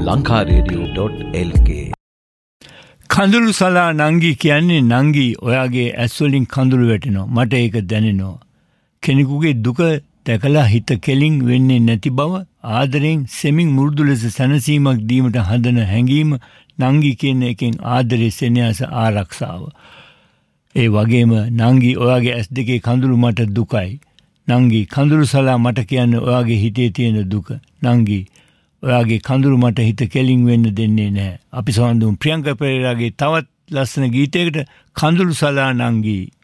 lankaradiyo.lk. කඳුළු සලා නංගි කියන්නේ නංගි ඔයාගේ ඇස් වලින් කඳුළු වැටෙනවා. මට ඒක දැනෙනවා. කෙනෙකුගේ දුක දැකලා හිත කෙලින් වෙන්නේ නැති බව ආදරෙන් සෙමින් මුරුදු ලෙස සැනසීමක් දීමට හදන හැඟීම නංගි කියන එකෙන් ආදරේ සෙනෙහස ආරක්ෂාව. ඒ වගේම නංගි ඔයාගේ ඇස් දෙකේ කඳුළු මට දුකයි. නංගි කඳුළු සලා මට කියන්නේ ඔයාගේ හිතේ තියෙන දුක. නංගි ඔයාගේ කඳුළු මට හිත කෙලින් වෙන්න දෙන්නේ නැහැ. අපි සමන්දුම් ප්‍රියංක පෙරේරාගේ තවත් ලස්සන ගීතයකට කඳුළු සලා නංගි